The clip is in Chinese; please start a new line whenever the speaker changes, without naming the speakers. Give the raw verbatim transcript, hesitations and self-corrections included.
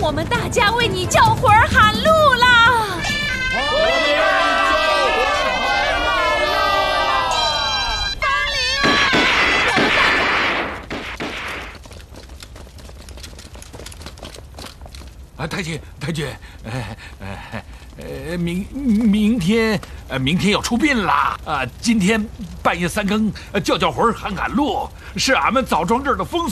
我们大家为你叫魂儿喊路啦！
我们叫魂喊路啦！
风铃啊，我们
大……啊，太君，太君，呃呃呃，明明天，呃，明天要出殡啦！啊，今天半夜三更，叫叫魂儿喊喊路，是俺们枣庄这儿的风俗。